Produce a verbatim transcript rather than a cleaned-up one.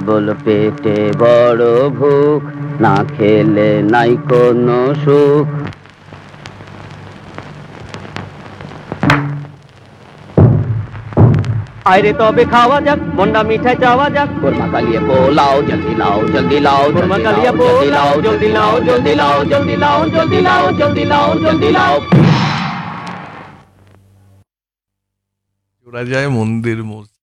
কেবল পেটে বড় ভুক, না খেলে নাই কোনো সুখ। আইরে তবে খাওয়া যাক, মন্ডা মিঠাই চাওয়া যাক। কোরমা কালিয়ে পোলাও জলদি লাও জলদি লাও, কোরমা কালিয়া পোলাও জলদি লাও জলদি লাও জলদি লাও জলদি লাও জলদি লাও জলদি লাও। ওরা যায় মন্দির মসজিদ।